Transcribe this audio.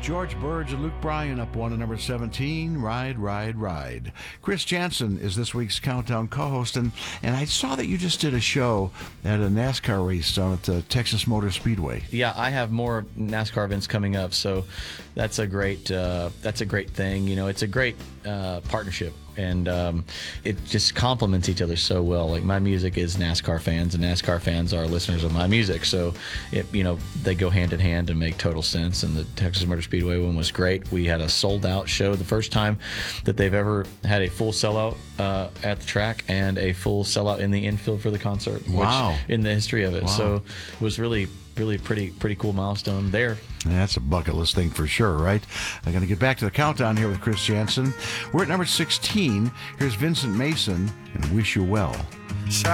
George Burge and Luke Bryan up one at number 17, Ride, Ride, Ride. Chris Jansen is this week's Countdown co-host, and I saw that you just did a show at a NASCAR race down at the Texas Motor Speedway. Yeah, I have more NASCAR events coming up, so that's a great thing. You know, it's a great partnership, and it just complements each other so well. Like, my music is NASCAR fans, and NASCAR fans are listeners of my music, so they go hand in hand and make total sense. And the Texas Motor Speedway one was great. We had a sold-out show, the first time that they've ever had a full sellout at the track and a full sellout in the infield for the concert. Wow! In the history of it, wow. So it was really pretty cool milestone there. That's a bucket list thing for sure, right? I'm going to get back to the countdown here with Chris Jansen. We're at number 16. Here's Vincent Mason and Wish You Well.